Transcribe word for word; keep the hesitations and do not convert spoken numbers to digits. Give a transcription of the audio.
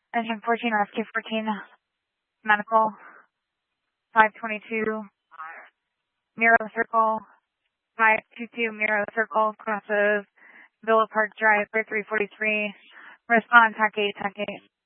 Engine fourteen, Rescue fourteen, medical, five twenty-two, Miro Circle, five twenty-two, Miro Circle, crosses Villa Park Drive, three forty-three, respond, T A C eight, T A C eight.